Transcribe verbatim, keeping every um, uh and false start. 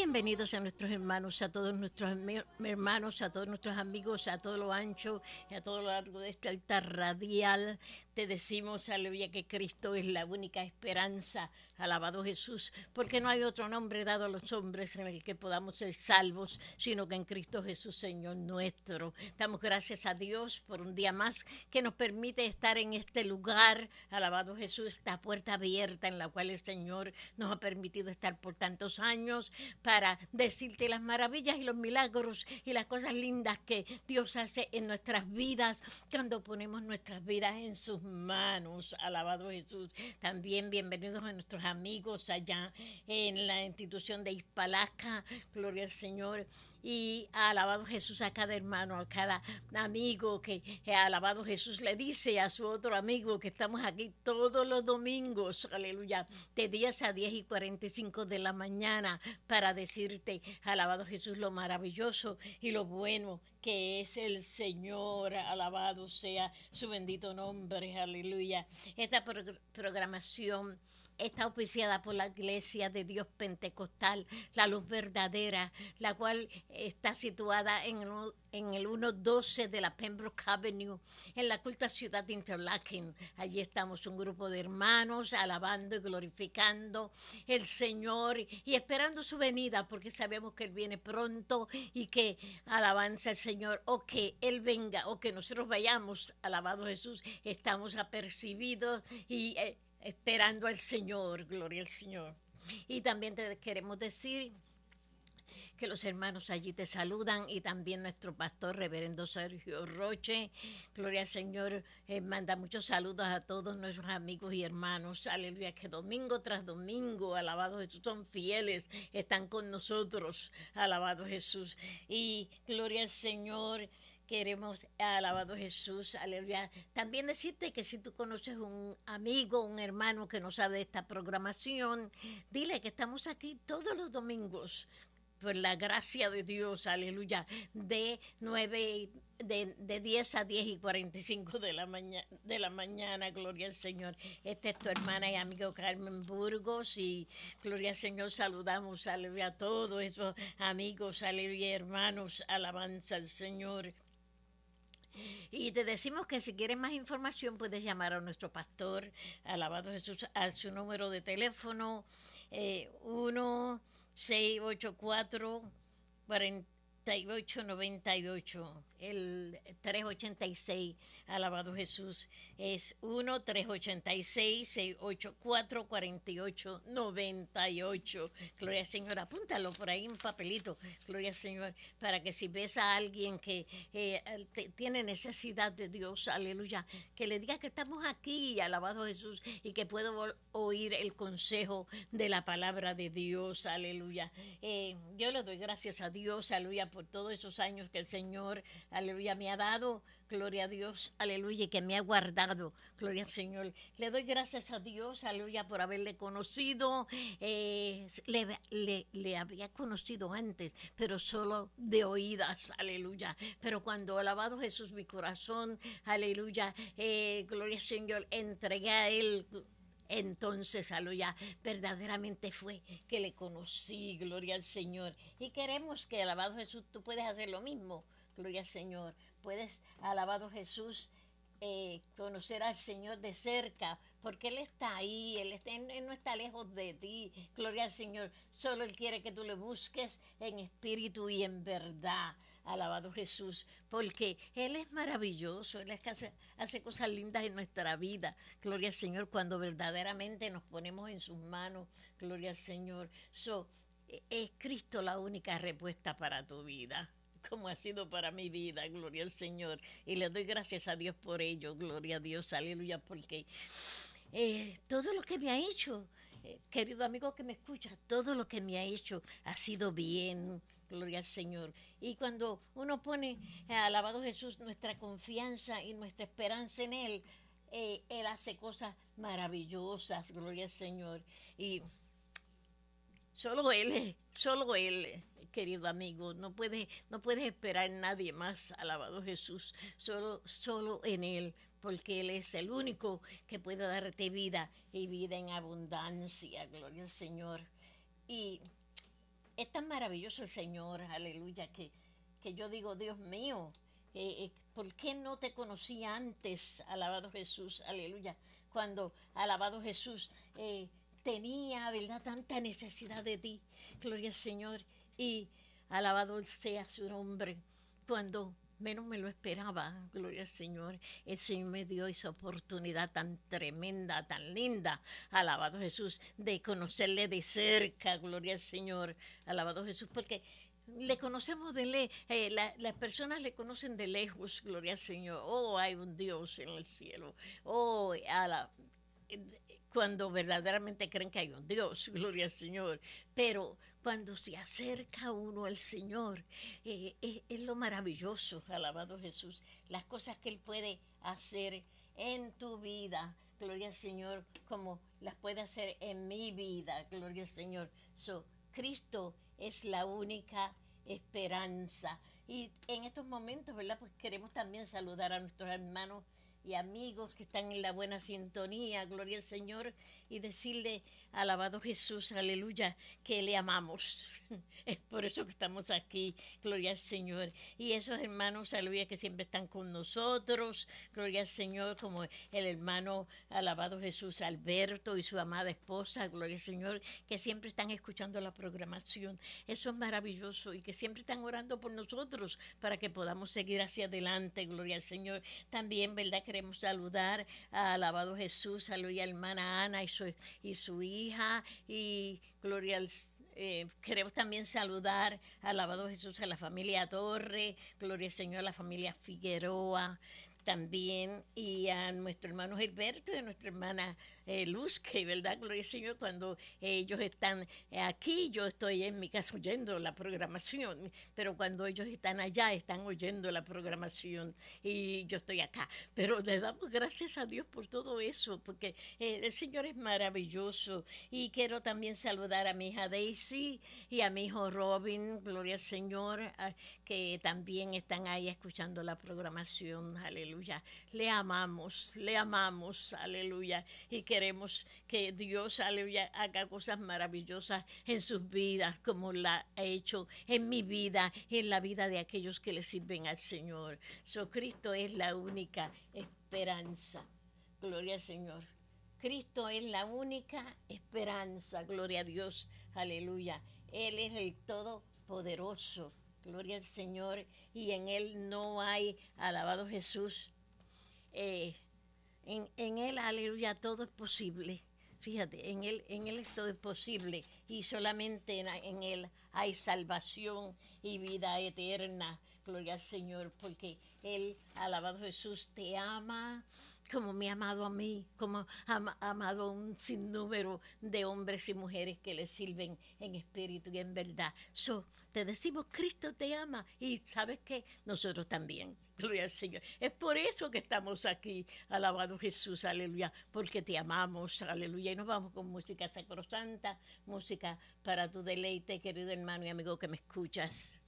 Bienvenidos a nuestros hermanos, a todos nuestros hermanos, a todos nuestros amigos, a todo lo ancho y a todo lo largo de este altar radial. Te decimos, aleluya, que Cristo es la única esperanza. Alabado Jesús, porque no hay otro nombre dado a los hombres en el que podamos ser salvos, sino que en Cristo Jesús, Señor nuestro. Damos gracias a Dios por un día más que nos permite estar en este lugar. Alabado Jesús, esta puerta abierta en la cual el Señor nos ha permitido estar por tantos años para decirte las maravillas y los milagros y las cosas lindas que Dios hace en nuestras vidas cuando ponemos nuestras vidas en sus manos. Alabado Jesús. También bienvenidos a nuestros amigos allá en la institución de Hispalaca. Gloria al Señor. Y alabado Jesús a cada hermano, a cada amigo que eh, alabado Jesús le dice a su otro amigo que estamos aquí todos los domingos, aleluya, de diez a diez y cuarenta y cinco de la mañana para decirte, alabado Jesús, lo maravilloso y lo bueno que es el Señor, alabado sea su bendito nombre, aleluya. Esta pro programación está auspiciada por la Iglesia de Dios Pentecostal, la luz verdadera, la cual está situada en el, en el ciento doce de la Pembroke Avenue, en la culta ciudad de Interlaken. Allí estamos un grupo de hermanos alabando y glorificando el Señor y esperando su venida, porque sabemos que Él viene pronto y que alabanza al Señor, o que Él venga, o que nosotros vayamos, alabado Jesús, estamos apercibidos y eh, esperando al Señor, gloria al Señor. Y también te queremos decir que los hermanos allí te saludan y también nuestro pastor, reverendo Sergio Roche, gloria al Señor, eh, manda muchos saludos a todos nuestros amigos y hermanos, aleluya, que domingo tras domingo, alabado Jesús, son fieles, están con nosotros, alabado Jesús, y gloria al Señor. Queremos, alabado Jesús, aleluya. También decirte que si tú conoces un amigo, un hermano que no sabe de esta programación, dile que estamos aquí todos los domingos, por la gracia de Dios, aleluya, de nueve, de, de diez a diez y cuarenta y cinco de la mañana, de la mañana, gloria al Señor. Esta es tu hermana y amigo Carmen Burgos y gloria al Señor, saludamos, aleluya, a todos esos amigos, aleluya, hermanos, alabanza al Señor. Y te decimos que si quieres más información puedes llamar a nuestro pastor, alabado Jesús, a su número de teléfono eh, uno seis ocho cuatro cuarenta y ocho noventa y ocho, el tres ochenta y seis, alabado Jesús, es uno tres ochenta y seis seis ocho cuatro cuarenta y ocho noventa y ocho. Gloria al Señor, apúntalo por ahí en papelito, gloria al Señor, para que si ves a alguien que eh, te, tiene necesidad de Dios, aleluya, que le digas que estamos aquí, alabado Jesús, y que puedo oír el consejo de la palabra de Dios, aleluya. Eh, yo le doy gracias a Dios, aleluya, por todos esos años que el Señor, aleluya, me ha dado, gloria a Dios, aleluya, y que me ha guardado, gloria al Señor. Le doy gracias a Dios, aleluya, por haberle conocido, eh, le, le, le había conocido antes, pero solo de oídas, aleluya. Pero cuando alabado Jesús mi corazón, aleluya, eh, gloria al Señor, entregué a Él, entonces, aleluya, verdaderamente fue que le conocí, gloria al Señor. Y queremos que, alabado Jesús, tú puedes hacer lo mismo, gloria al Señor. Puedes, alabado Jesús, eh, conocer al Señor de cerca, porque Él está ahí, Él, está, Él no está lejos de ti, gloria al Señor. Solo Él quiere que tú le busques en espíritu y en verdad. Alabado Jesús, porque Él es maravilloso, Él es que hace, hace cosas lindas en nuestra vida, gloria al Señor, cuando verdaderamente nos ponemos en sus manos, gloria al Señor. So, es Cristo la única respuesta para tu vida, como ha sido para mi vida, gloria al Señor, y le doy gracias a Dios por ello, gloria a Dios, aleluya, porque eh, todo lo que me ha hecho, eh, querido amigo que me escucha, todo lo que me ha hecho ha sido bien, gloria al Señor. Y cuando uno pone, eh, alabado Jesús, nuestra confianza y nuestra esperanza en Él, eh, Él hace cosas maravillosas, gloria al Señor. Y solo Él, solo Él, querido amigo, no puedes, no puedes esperar en nadie más, alabado Jesús, solo, solo en Él, porque Él es el único que puede darte vida y vida en abundancia, gloria al Señor. Y es tan maravilloso el Señor, aleluya, que, que yo digo, Dios mío, eh, eh, ¿por qué no te conocí antes, alabado Jesús, aleluya? Cuando, alabado Jesús, eh, tenía, ¿verdad?, tanta necesidad de ti, gloria al Señor, y alabado sea su nombre, cuando menos me lo esperaba, gloria al Señor, el Señor me dio esa oportunidad tan tremenda, tan linda, alabado Jesús, de conocerle de cerca, gloria al Señor, alabado Jesús, porque le conocemos de lejos, eh, la, las personas le conocen de lejos, gloria al Señor, oh, hay un Dios en el cielo, oh, a la, cuando verdaderamente creen que hay un Dios, gloria al Señor, pero cuando se acerca uno al Señor, eh, es, es lo maravilloso, alabado Jesús, las cosas que Él puede hacer en tu vida, gloria al Señor, como las puede hacer en mi vida, gloria al Señor. So, Cristo es la única esperanza. Y en estos momentos, ¿verdad? Pues queremos también saludar a nuestros hermanos y amigos que están en la buena sintonía, gloria al Señor, y decirle, alabado Jesús, aleluya, que le amamos. Es por eso que estamos aquí, gloria al Señor. Y esos hermanos, aleluya, que siempre están con nosotros, gloria al Señor, como el hermano, alabado Jesús, Alberto y su amada esposa, gloria al Señor, que siempre están escuchando la programación. Eso es maravilloso y que siempre están orando por nosotros para que podamos seguir hacia adelante, gloria al Señor. También, ¿verdad? Queremos saludar a alabado Jesús, aleluya, hermana Ana y su, y su hija, y gloria al Eh, queremos también saludar, alabado Jesús, a la familia Torre, gloria al Señor, a la familia Figueroa también, y a nuestro hermano Gilberto y a nuestra hermana eh, Luz, que verdad, gloria al Señor, cuando ellos están aquí, yo estoy en mi casa oyendo la programación, pero cuando ellos están allá, están oyendo la programación y yo estoy acá. Pero le damos gracias a Dios por todo eso, porque eh, el Señor es maravilloso. Y quiero también saludar a mi hija Daisy y a mi hijo Robin, gloria al Señor, a, que también están ahí escuchando la programación, aleluya. Le amamos, le amamos, aleluya, y queremos que Dios, aleluya, haga cosas maravillosas en sus vidas, como la ha hecho en mi vida, en la vida de aquellos que le sirven al Señor. So, Cristo es la única esperanza, gloria al Señor. Cristo es la única esperanza, gloria a Dios, aleluya. Él es el Todopoderoso, gloria al Señor, y en Él no hay, alabado Jesús, eh, en, en Él, aleluya, todo es posible. Fíjate, en Él, en Él todo es posible y solamente en, en Él hay salvación y vida eterna, gloria al Señor, porque Él, alabado Jesús, te ama como me ha amado a mí, como ha amado a un sinnúmero de hombres y mujeres que le sirven en espíritu y en verdad. So, te decimos, Cristo te ama, y ¿sabes qué? Nosotros también, gloria al Señor. Es por eso que estamos aquí, alabado Jesús, aleluya, porque te amamos, aleluya. Y nos vamos con música sacrosanta, música para tu deleite, querido hermano y amigo que me escuchas.